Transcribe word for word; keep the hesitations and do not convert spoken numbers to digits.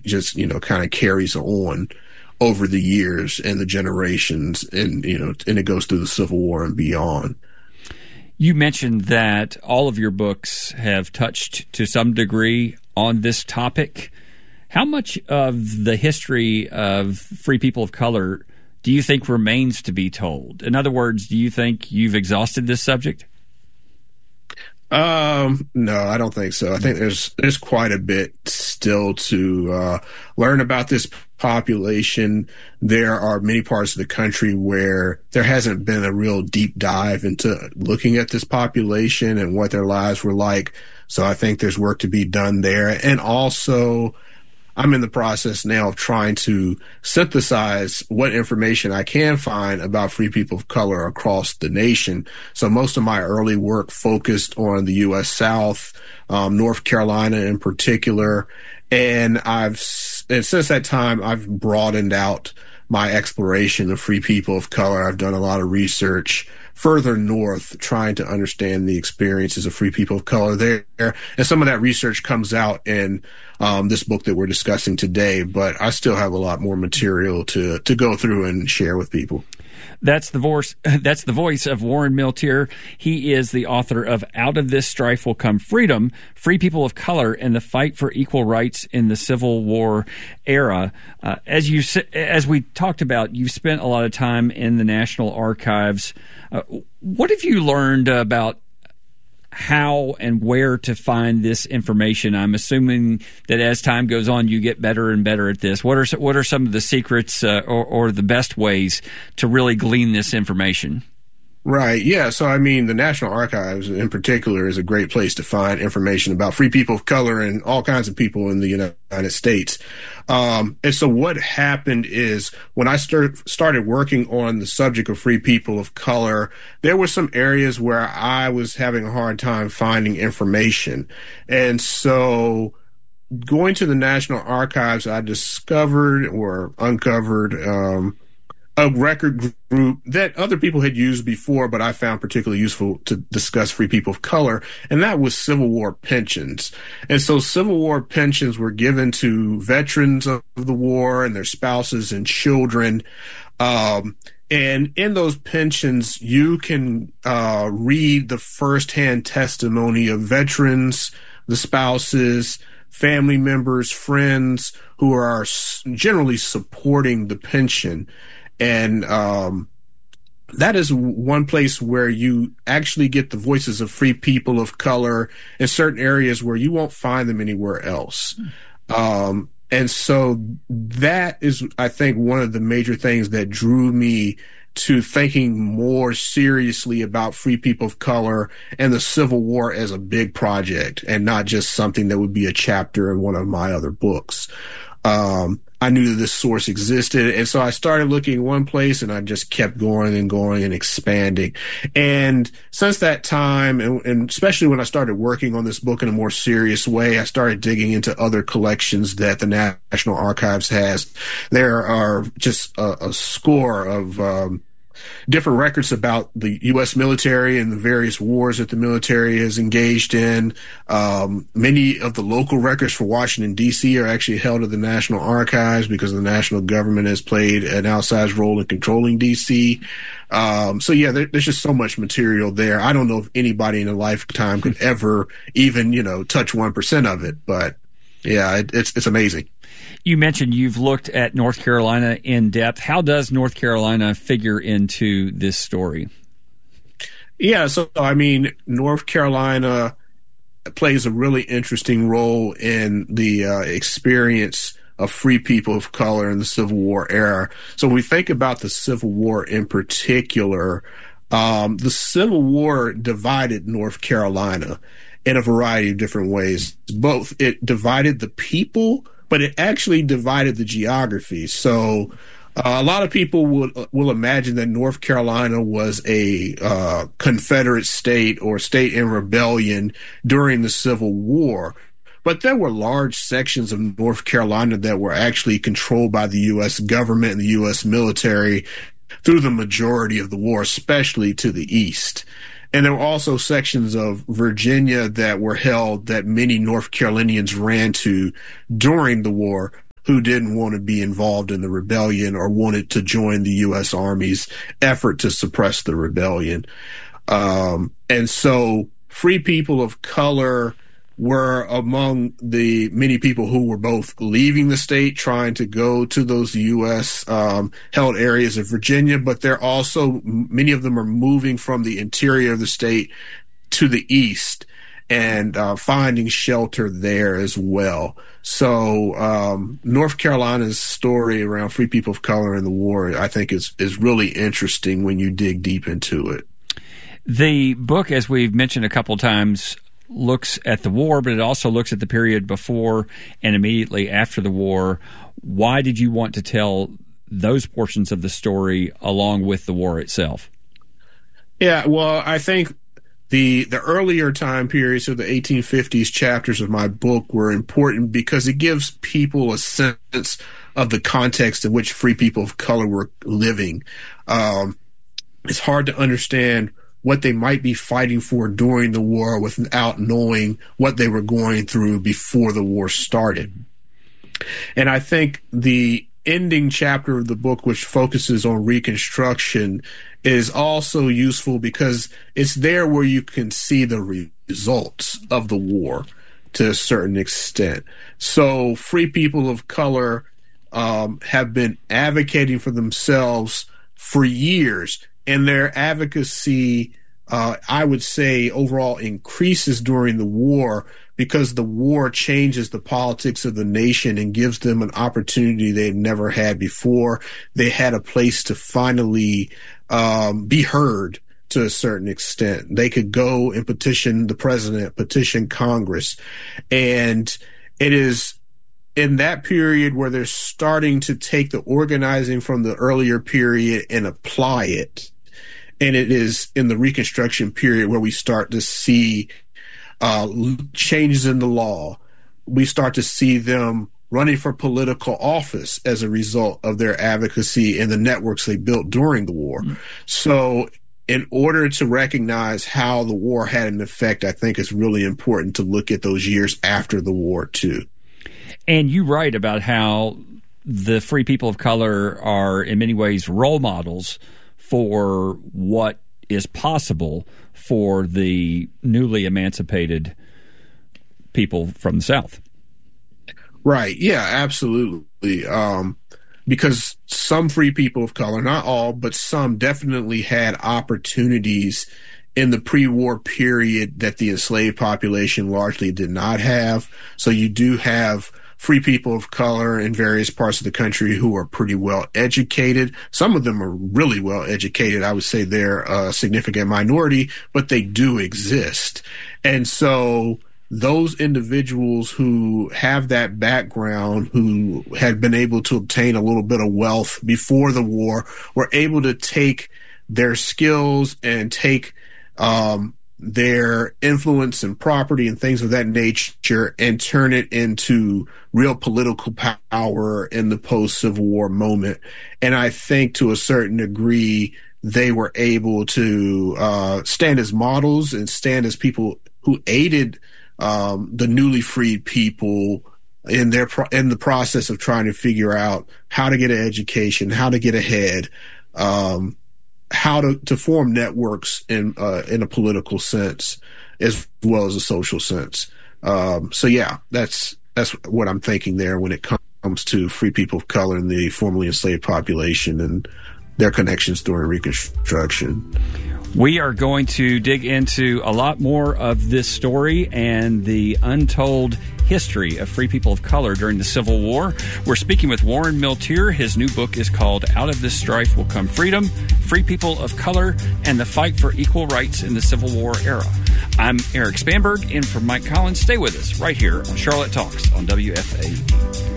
just, you know, kind of carries on over the years and the generations, and, you know, and it goes through the Civil War and beyond. You mentioned that all of your books have touched to some degree on this topic. How much of the history of free people of color do you think remains to be told? In other words, do you think you've exhausted this subject? Um, no, I don't think so. I think there's there's quite a bit still to uh, learn about this population. There are many parts of the country where there hasn't been a real deep dive into looking at this population and what their lives were like. So I think there's work to be done there. And also, I'm in the process now of trying to synthesize what information I can find about free people of color across the nation. So most of my early work focused on the U S South, um, North Carolina in particular. And I've, and since that time, I've broadened out my exploration of free people of color. I've done a lot of research further north, trying to understand the experiences of free people of color there. And some of that research comes out in um, this book that we're discussing today, but I still have a lot more material to, to go through and share with people. That's the voice. That's the voice of Warren Milteer. He is the author of "Out of This Strife Will Come Freedom: Free People of Color and the Fight for Equal Rights in the Civil War Era." Uh, as you as we talked about, you've spent a lot of time in the National Archives. Uh, what have you learned about how and where to find this information? I'm assuming that as time goes on, you get better and better at this. What are what are some of the secrets uh, or, or the best ways to really glean this information? Right. Yeah. So, I mean, the National Archives in particular is a great place to find information about free people of color and all kinds of people in the United States. Um, and so what happened is when I start, started working on the subject of free people of color, there were some areas where I was having a hard time finding information. And so going to the National Archives, I discovered or uncovered, um, a record group that other people had used before, but I found particularly useful to discuss free people of color, and that was Civil War pensions. And so Civil War pensions were given to veterans of the war and their spouses and children. Um, and in those pensions, you can uh, read the firsthand testimony of veterans, the spouses, family members, friends who are generally supporting the pension. And um, that is one place where you actually get the voices of free people of color in certain areas where you won't find them anywhere else. Um, and so that is, I think, one of the major things that drew me to thinking more seriously about free people of color and the Civil War as a big project and not just something that would be a chapter in one of my other books. Um, I knew that this source existed. And so I started looking in one place and I just kept going and going and expanding. And since that time, and, and especially when I started working on this book in a more serious way, I started digging into other collections that the National Archives has. There are just a, a score of, um, different records about the U S military and the various wars that the military has engaged in. Um, many of the local records for Washington, D C are actually held at the National Archives because the national government has played an outsized role in controlling D C. Um, so yeah, there, there's just so much material there. I don't know if anybody in a lifetime could ever even, you know, touch one percent of it, but yeah, it, it's, it's amazing. You mentioned you've looked at North Carolina in depth. How does North Carolina figure into this story? Yeah, so I mean, North Carolina plays a really interesting role in the uh, experience of free people of color in the Civil War era. So when we think about the Civil War in particular, um, the Civil War divided North Carolina in a variety of different ways. Both it divided the people, but it actually divided the geography. So uh, a lot of people will will imagine that North Carolina was a uh, Confederate state or state in rebellion during the Civil War. But there were large sections of North Carolina that were actually controlled by the U S government and the U S military through the majority of the war, especially to the east. And there were also sections of Virginia that were held that many North Carolinians ran to during the war. who didn't want to be involved in the rebellion or wanted to join the U S Army's effort to suppress the rebellion. Um, and so free people of color were among the many people who were both leaving the state, trying to go to those U S um, held areas of Virginia, but they're also, many of them are moving from the interior of the state to the east and uh, finding shelter there as well. So um, North Carolina's story around free people of color in the war, I think, is is really interesting when you dig deep into it. The book, as we've mentioned a couple times, looks at the war, but it also looks at the period before and immediately after the war. Why did you want to tell those portions of the story along with the war itself? Yeah, well, I think the the earlier time periods of the eighteen fifties chapters of my book were important because it gives people a sense of the context in which free people of color were living. Um, it's hard to understand what they might be fighting for during the war without knowing what they were going through before the war started. And I think the ending chapter of the book, which focuses on Reconstruction, is also useful because it's there where you can see the results of the war to a certain extent. So free people of color um, have been advocating for themselves for years, and their advocacy, uh, I would say, overall increases during the war because the war changes the politics of the nation and gives them an opportunity they'd never had before. They had a place to finally um, be heard to a certain extent. They could go and petition the president, petition Congress. And it is in that period where they're starting to take the organizing from the earlier period and apply it. And it is in the Reconstruction period where we start to see uh, changes in the law. We start to see them running for political office as a result of their advocacy and the networks they built during the war. Mm-hmm. So in order to recognize how the war had an effect, I think it's really important to look at those years after the war, too. And you write about how the free people of color are in many ways role models for what is possible for the newly emancipated people from the South. Right. Yeah, absolutely. Um, because some free people of color, not all, but some definitely had opportunities in the pre-war period that the enslaved population largely did not have. So you do have free people of color in various parts of the country who are pretty well educated. Some of them are really well educated. I would say they're a significant minority, but they do exist. And so those individuals who have that background, who had been able to obtain a little bit of wealth before the war, were able to take their skills and take um, their influence and property and things of that nature and turn it into real political power in the post-Civil War moment. And I think to a certain degree, they were able to uh, stand as models and stand as people who aided um, the newly freed people in their pro- in the process of trying to figure out how to get an education, how to get ahead, um, how to, to form networks in uh, in a political sense as well as a social sense. Um, so yeah, that's that's what I'm thinking there when it comes to free people of color and the formerly enslaved population and their connections during Reconstruction. We are going to dig into a lot more of this story and the untold history of free people of color during the Civil War. We're speaking with Warren Milteer. His new book is called Out of This Strife Will Come Freedom, Free People of Color, and the Fight for Equal Rights in the Civil War Era. I'm Eric Spanberg, in for Mike Collins. Stay with us right here on Charlotte Talks on W F A E.